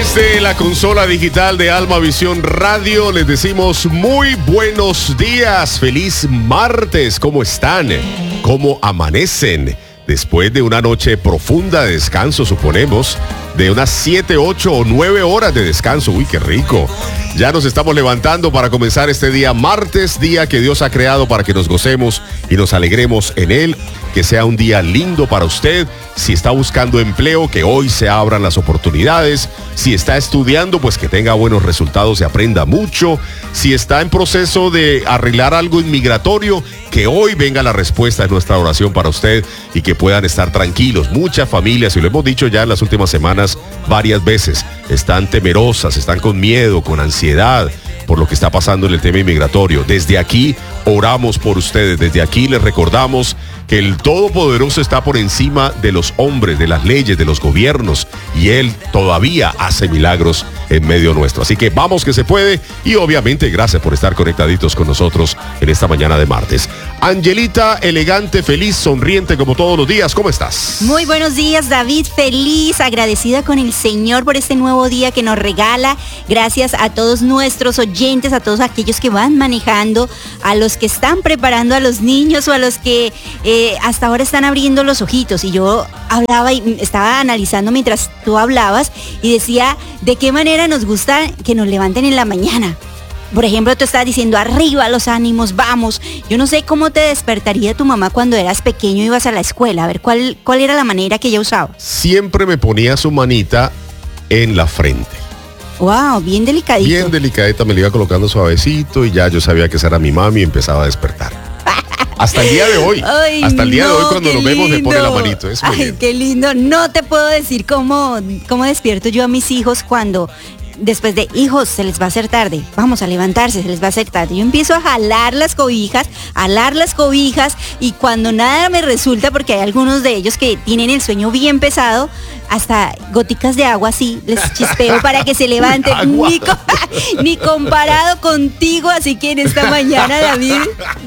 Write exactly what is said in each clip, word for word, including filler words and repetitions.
Desde la consola digital de Alma Visión Radio les decimos muy buenos días, feliz martes, ¿cómo están? ¿Cómo amanecen? Después de una noche profunda de descanso, suponemos, de unas siete, ocho o nueve horas de descanso. Uy, qué rico. Ya nos estamos levantando para comenzar este día martes, día que Dios ha creado para que nos gocemos y nos alegremos en él. Que sea un día lindo para usted. Si está buscando empleo, que hoy se abran las oportunidades. Si está estudiando, pues que tenga buenos resultados y aprenda mucho. Si está en proceso de arreglar algo inmigratorio, que hoy venga la respuesta de nuestra oración para usted y que puedan estar tranquilos. Muchas familias, y lo hemos dicho ya en las últimas semanas varias veces, están temerosas, están con miedo, con ansiedad por lo que está pasando en el tema inmigratorio. Desde aquí oramos por ustedes, desde aquí les recordamos que el Todopoderoso está por encima de los hombres, de las leyes, de los gobiernos, y Él todavía hace milagros en medio nuestro. Así que vamos que se puede, y obviamente gracias por estar conectaditos con nosotros en esta mañana de martes. Angelita, elegante, feliz, sonriente como todos los días, ¿cómo estás? Muy buenos días, David, feliz, agradecida con el Señor por este nuevo día que nos regala. Gracias a todos nuestros oyentes, a todos aquellos que van manejando, a los que están preparando a los niños o a los que eh, hasta ahora están abriendo los ojitos. Y yo hablaba y estaba analizando mientras tú hablabas y decía, ¿de qué manera nos gusta que nos levanten en la mañana? Por ejemplo, tú estás diciendo, arriba los ánimos, vamos. Yo no sé cómo te despertaría tu mamá cuando eras pequeño y ibas a la escuela. A ver, ¿cuál, cuál era la manera que ella usaba? Siempre me ponía su manita en la frente. Wow, bien delicadito. Bien delicadita, me la iba colocando suavecito y ya yo sabía que esa era mi mami y empezaba a despertar. Hasta el día de hoy. Ay, hasta el día no, de hoy cuando nos vemos me pone la manito. Es Ay, bien. qué lindo. No te puedo decir cómo, cómo despierto yo a mis hijos cuando después de, hijos, se les va a hacer tarde, vamos a levantarse, se les va a hacer tarde. Yo empiezo a jalar las cobijas, a jalar las cobijas, y cuando nada me resulta, porque hay algunos de ellos que tienen el sueño bien pesado, hasta goticas de agua así les chispeo para que se levanten. Ni, co- ni comparado contigo, así que en esta mañana, David.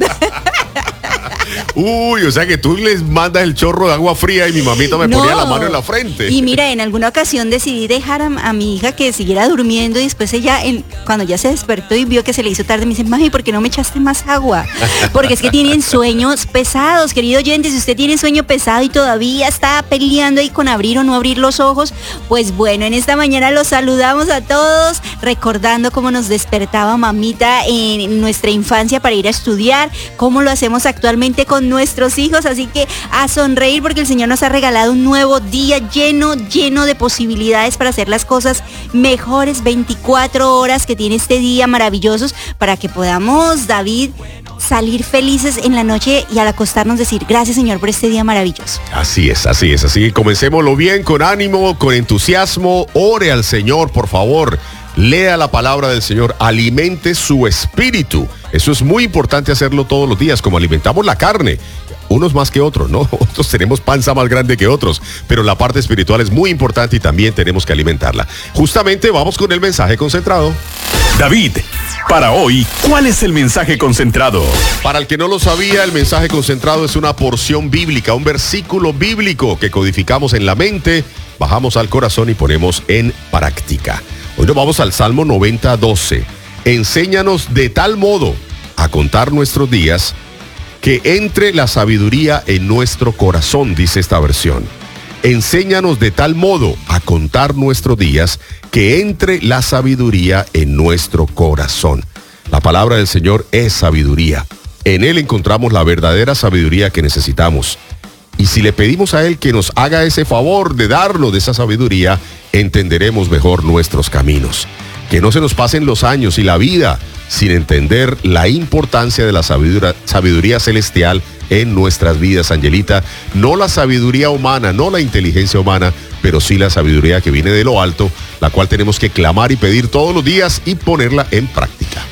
Uy, o sea que tú les mandas el chorro de agua fría y mi mamita me No. ponía la mano en la frente. Y mira, en alguna ocasión decidí dejar a, a mi hija que siguiera durmiendo, y después ella, en, cuando ya se despertó y vio que se le hizo tarde, me dice, mami, ¿por qué no me echaste más agua? Porque es que tienen sueños pesados, querido oyente. Si usted tiene sueño pesado y todavía está peleando ahí con abrir o no abrir los ojos, pues bueno, en esta mañana los saludamos a todos, recordando cómo nos despertaba mamita en nuestra infancia para ir a estudiar, cómo lo hacemos actualmente con nuestros hijos. Así que a sonreír, porque el Señor nos ha regalado un nuevo día lleno, lleno de posibilidades para hacer las cosas mejores. Veinticuatro horas que tiene este día maravillosos para que podamos, David, salir felices en la noche y al acostarnos decir, gracias, Señor, por este día maravilloso. Así es, así es, así. Comencémoslo bien, con ánimo, con entusiasmo. Ore al Señor, por favor. Lea la palabra del Señor, alimente su espíritu. Eso es muy importante hacerlo todos los días, como alimentamos la carne. Unos más que otros, ¿no? Otros tenemos panza más grande que otros, pero la parte espiritual es muy importante y también tenemos que alimentarla. Justamente vamos con el mensaje concentrado. David, para hoy, ¿cuál es el mensaje concentrado? Para el que no lo sabía, el mensaje concentrado es una porción bíblica, un versículo bíblico que codificamos en la mente, bajamos al corazón y ponemos en práctica. Hoy nos vamos al Salmo noventa, doce. Enséñanos de tal modo a contar nuestros días que entre la sabiduría en nuestro corazón, dice esta versión. Enséñanos de tal modo a contar nuestros días que entre la sabiduría en nuestro corazón. La palabra del Señor es sabiduría. En Él encontramos la verdadera sabiduría que necesitamos. Y si le pedimos a Él que nos haga ese favor de darnos de esa sabiduría, entenderemos mejor nuestros caminos. Que no se nos pasen los años y la vida sin entender la importancia de la sabiduría, sabiduría celestial en nuestras vidas, Angelita. No la sabiduría humana, no la inteligencia humana, pero sí la sabiduría que viene de lo alto, la cual tenemos que clamar y pedir todos los días y ponerla en práctica.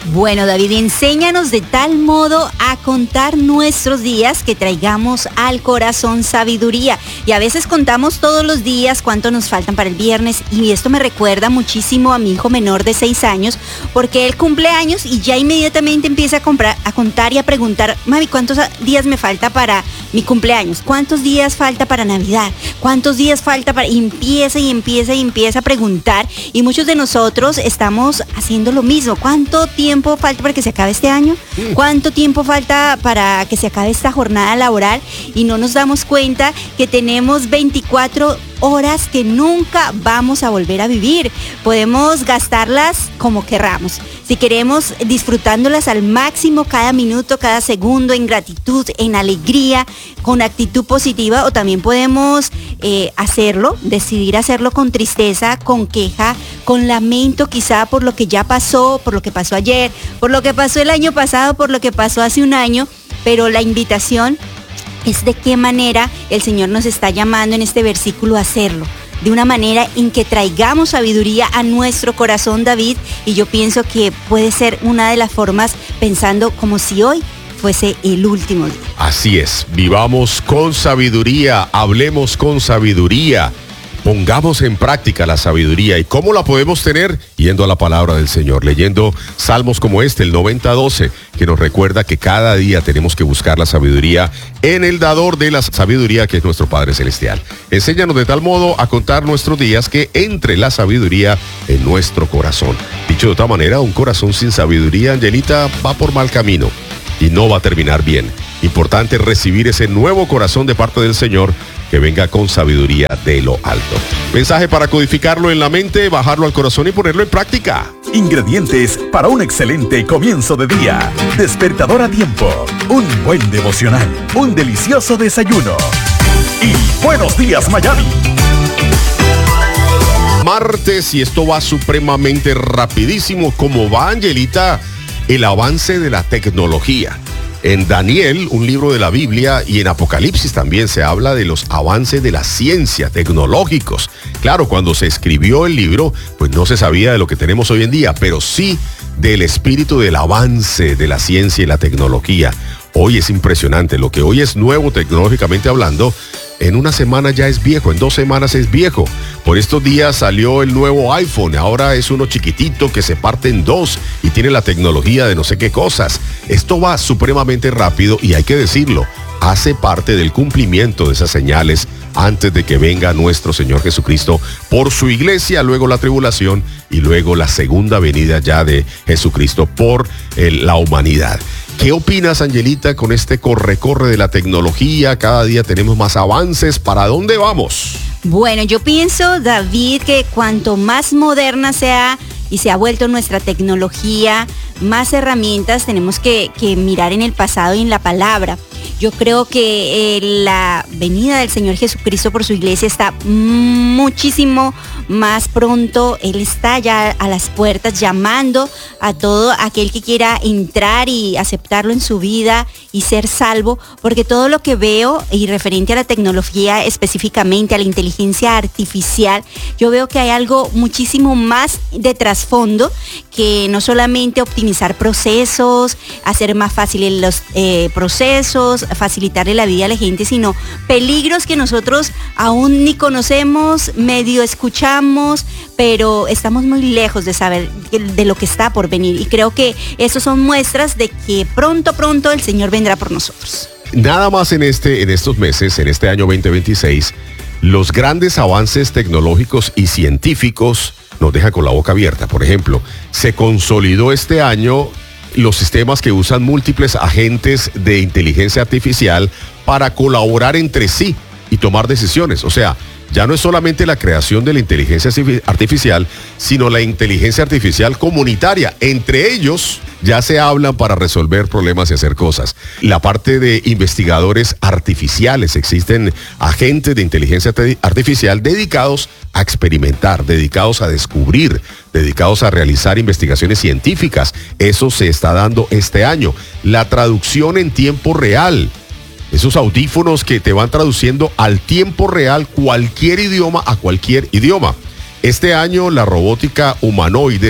Bueno, David, enséñanos de tal modo a contar nuestros días que traigamos al corazón sabiduría. Y a veces contamos todos los días cuánto nos faltan para el viernes, y esto me recuerda muchísimo a mi hijo menor de seis años, porque él cumple años y ya inmediatamente empieza a, comprar, a contar y a preguntar: mami, ¿cuántos días me falta para mi cumpleaños? ¿Cuántos días falta para Navidad? ¿Cuántos días falta para...? Y empieza y empieza y empieza a preguntar, y muchos de nosotros estamos haciendo lo mismo. ¿Cuánto tiempo falta para que se acabe este año? ¿Cuánto tiempo falta para que se acabe esta jornada laboral? Y no nos damos cuenta que tenemos veinticuatro horas que nunca vamos a volver a vivir. Podemos gastarlas como querramos. Si queremos, disfrutándolas al máximo cada minuto, cada segundo, en gratitud, en alegría, con actitud positiva, o también podemos eh, hacerlo, decidir hacerlo con tristeza, con queja, con lamento quizá por lo que ya pasó, por lo que pasó ayer, por lo que pasó el año pasado, por lo que pasó hace un año. Pero la invitación es de qué manera el Señor nos está llamando en este versículo a hacerlo, de una manera en que traigamos sabiduría a nuestro corazón, David, y yo pienso que puede ser una de las formas, pensando como si hoy fuese el último día. Así es, vivamos con sabiduría, hablemos con sabiduría, pongamos en práctica la sabiduría. ¿Y cómo la podemos tener? Yendo a la palabra del Señor, leyendo salmos como este, el noventa doce, que nos recuerda que cada día tenemos que buscar la sabiduría en el dador de la sabiduría, que es nuestro Padre Celestial. Enséñanos de tal modo a contar nuestros días que entre la sabiduría en nuestro corazón. Dicho de otra manera, un corazón sin sabiduría, Angelita, va por mal camino y no va a terminar bien. Importante recibir ese nuevo corazón de parte del Señor, que venga con sabiduría de lo alto. Mensaje para codificarlo en la mente, bajarlo al corazón y ponerlo en práctica. Ingredientes para un excelente comienzo de día. Despertador a tiempo, un buen devocional, un delicioso desayuno. Y buenos días, Miami. Martes, y esto va supremamente rapidísimo. ¿Cómo va, Angelita? El avance de la tecnología. En Daniel, un libro de la Biblia, y en Apocalipsis también se habla de los avances de la ciencia, tecnológicos. Claro, cuando se escribió el libro, pues no se sabía de lo que tenemos hoy en día, pero sí del espíritu del avance de la ciencia y la tecnología. Hoy es impresionante, lo que hoy es nuevo tecnológicamente hablando, en una semana ya es viejo, en dos semanas es viejo. Por estos días salió el nuevo iPhone, ahora es uno chiquitito que se parte en dos y tiene la tecnología de no sé qué cosas. Esto va supremamente rápido y hay que decirlo, hace parte del cumplimiento de esas señales antes de que venga nuestro Señor Jesucristo por su iglesia, luego la tribulación y luego la segunda venida ya de Jesucristo por el, la humanidad. ¿Qué opinas, Angelita, con este corre-corre de la tecnología? Cada día tenemos más avances. ¿Para dónde vamos? Bueno, yo pienso, David, que cuanto más moderna sea y se ha vuelto nuestra tecnología, más herramientas tenemos que, que mirar en el pasado y en la palabra. Yo creo que eh, la venida del Señor Jesucristo por su iglesia está muchísimo más pronto. Él está ya a las puertas llamando a todo aquel que quiera entrar y aceptarlo en su vida y ser salvo, porque todo lo que veo y referente a la tecnología, específicamente a la inteligencia artificial, yo veo que hay algo muchísimo más de trasfondo que no solamente optimizar procesos, hacer más fáciles los eh, procesos, facilitarle la vida a la gente, sino peligros que nosotros aún ni conocemos, medio escuchamos, pero estamos muy lejos de saber de lo que está por venir. Y creo que eso son muestras de que pronto, pronto el Señor vendrá por nosotros. Nada más en, este, en estos meses, en este año veinte veintiséis, los grandes avances tecnológicos y científicos nos dejan con la boca abierta. Por ejemplo, se consolidó este año los sistemas que usan múltiples agentes de inteligencia artificial para colaborar entre sí y tomar decisiones. O sea, ya no es solamente la creación de la inteligencia artificial, sino la inteligencia artificial comunitaria. Entre ellos ya se hablan para resolver problemas y hacer cosas. La parte de investigadores artificiales, existen agentes de inteligencia artificial dedicados a experimentar, dedicados a descubrir, dedicados a realizar investigaciones científicas. Eso se está dando este año. La traducción en tiempo real. Esos audífonos que te van traduciendo al tiempo real cualquier idioma a cualquier idioma. Este año la robótica humanoides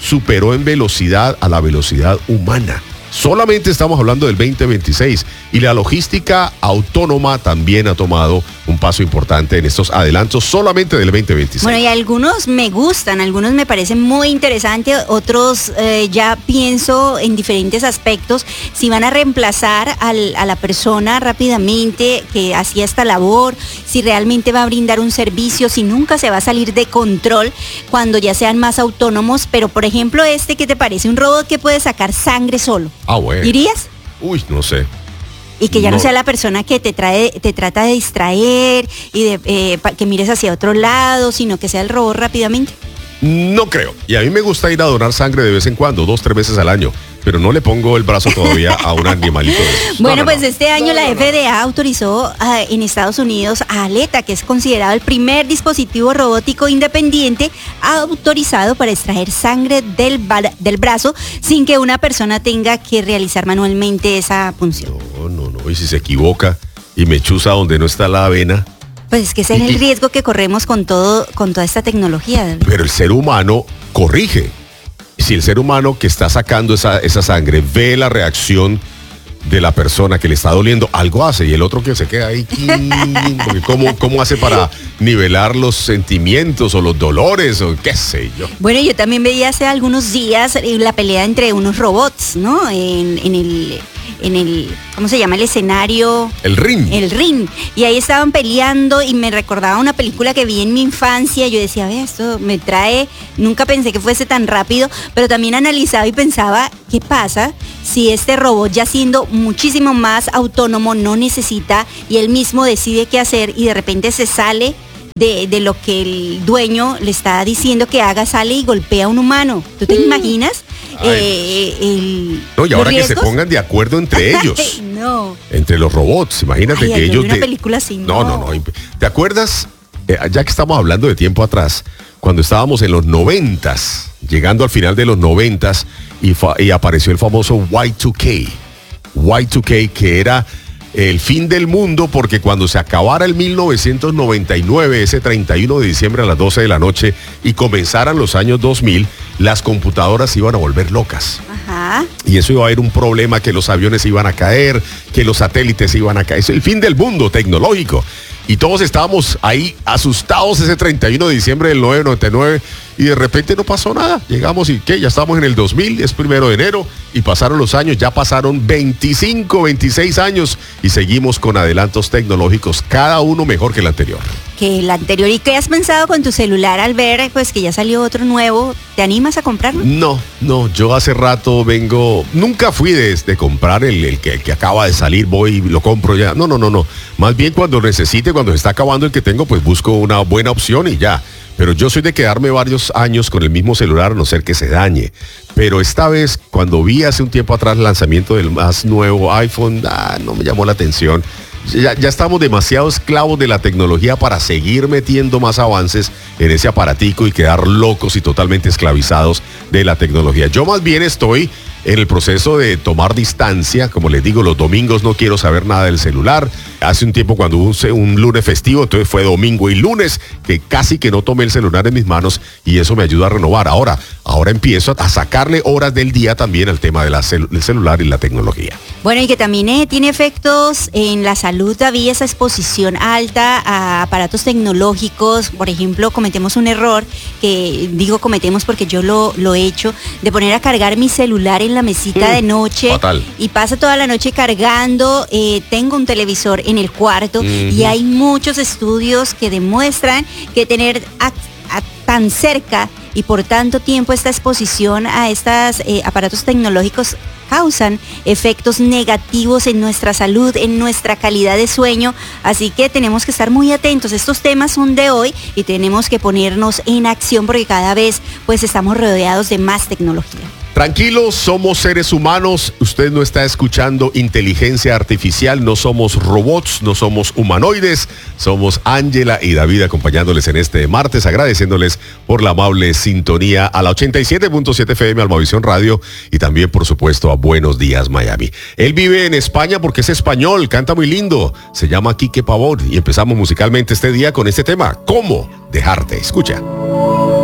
superó en velocidad a la velocidad humana. Solamente estamos hablando del veinte veintiséis y la logística autónoma también ha tomado un paso importante en estos adelantos solamente del veinte veintiséis. Bueno, y algunos me gustan, algunos me parecen muy interesantes, otros eh, ya pienso en diferentes aspectos, si van a reemplazar al, a la persona rápidamente que hacía esta labor, si realmente va a brindar un servicio, si nunca se va a salir de control cuando ya sean más autónomos. Pero por ejemplo este, ¿qué te parece? Un robot que puede sacar sangre solo. Ah, bueno. ¿Irías? Uy, no sé. Y que ya no. No. sea la persona que te trae, te trata de distraer y de eh, pa- que mires hacia otro lado, sino que sea el robot rápidamente. No creo. Y a mí me gusta ir a donar sangre de vez en cuando, dos, tres veces al año. Pero no le pongo el brazo todavía a un animalito de esos. No, Bueno, no, pues no. este año No, la no, no. F D A autorizó ah, en Estados Unidos a Aleta, que es considerado el primer dispositivo robótico independiente autorizado para extraer sangre del, bar- del brazo sin que una persona tenga que realizar manualmente esa punción. No, no, no. Y si se equivoca y me chuza donde no está la vena. Pues es que ese es el riesgo que corremos con todo, con toda esta tecnología. Pero el ser humano corrige. Si el ser humano que está sacando esa, esa sangre ve la reacción de la persona que le está doliendo, algo hace, y el otro que se queda ahí, porque ¿cómo, cómo hace para nivelar los sentimientos o los dolores o qué sé yo? Bueno, yo también veía hace algunos días eh, la pelea entre unos robots, ¿no? En, en el, en el, ¿cómo se llama? El escenario. El ring. El ring. Y ahí estaban peleando y me recordaba una película que vi en mi infancia. Yo decía, ve, esto me trae, nunca pensé que fuese tan rápido, pero también analizaba y pensaba, ¿qué pasa si este robot, ya siendo muchísimo más autónomo, no necesita y él mismo decide qué hacer y de repente se sale de, de lo que el dueño le está diciendo que haga, sale y golpea a un humano? ¿Tú te imaginas? Ay, Eh, el- No, y los ahora que se riesgos? pongan de acuerdo entre ellos. Ay, no. Entre los robots, imagínate Ay, que ay, yo ellos... vi una de- película así, No, no, no. no. imp- ¿Te acuerdas, eh, ya que estamos hablando de tiempo atrás, cuando estábamos en los noventas, llegando al final de los noventas, y, fa- y apareció el famoso Y dos K? Y dos K, que era el fin del mundo, porque cuando se acabara el mil novecientos noventa y nueve, ese treinta y uno de diciembre a las doce de la noche, y comenzaran los años dos mil, las computadoras se iban a volver locas. Ajá. Y eso iba a haber un problema, que los aviones iban a caer, que los satélites iban a caer. Es el fin del mundo tecnológico. Y todos estábamos ahí asustados ese treinta y uno de diciembre del mil novecientos noventa y nueve y de repente no pasó nada. Llegamos y ¿qué? Ya estamos en el dos mil, es primero de enero y pasaron los años, ya pasaron veinticinco, veintiséis años y seguimos con adelantos tecnológicos, cada uno mejor que el anterior. Que el anterior. ¿Y qué has pensado con tu celular al ver pues que ya salió otro nuevo? ¿Te animas a comprarlo? No, no, yo hace rato vengo, nunca fui de, de comprar el, el que, el que acaba de salir, voy y lo compro ya. No, no, no, no. Más bien cuando necesite, cuando se está acabando el que tengo, pues busco una buena opción y ya. Pero yo soy de quedarme varios años con el mismo celular, a no ser que se dañe. Pero esta vez, cuando vi hace un tiempo atrás el lanzamiento del más nuevo iPhone, ah, no me llamó la atención. Ya, ya estamos demasiado esclavos de la tecnología para seguir metiendo más avances en ese aparatico y quedar locos y totalmente esclavizados de la tecnología. Yo más bien estoy en el proceso de tomar distancia. Como les digo, los domingos no quiero saber nada del celular. Hace un tiempo cuando hubo un, un lunes festivo, entonces fue domingo y lunes que casi que no tomé el celular en mis manos y eso me ayuda a renovar. Ahora, ahora empiezo a sacarle horas del día también al tema de la cel- del celular y la tecnología. Bueno, y que también eh, tiene efectos en la salud, David, esa exposición alta a aparatos tecnológicos. Por ejemplo, cometemos un error, que digo cometemos porque yo lo, lo he hecho, de poner a cargar mi celular en la mesita Mm, de noche. fatal. Y pasa toda la noche cargando. Eh, tengo un televisor en el cuarto Ujú. y hay muchos estudios que demuestran que tener a- a- tan cerca y por tanto tiempo esta exposición a estos aparatos tecnológicos causan efectos negativos en nuestra salud, en nuestra calidad de sueño, así que tenemos que estar muy atentos. Estos temas son de hoy y tenemos que ponernos en acción porque cada vez pues estamos rodeados de más tecnología. Tranquilos, somos seres humanos, usted no está escuchando inteligencia artificial, no somos robots, no somos humanoides, somos Ángela y David acompañándoles en este martes, agradeciéndoles por la amable sintonía a la ochenta y siete punto siete F M Almavisión Radio y también por supuesto a Buenos Días Miami. Él vive en España porque es español, canta muy lindo, se llama Quique Pavón y empezamos musicalmente este día con este tema, ¿Cómo dejarte? Escucha.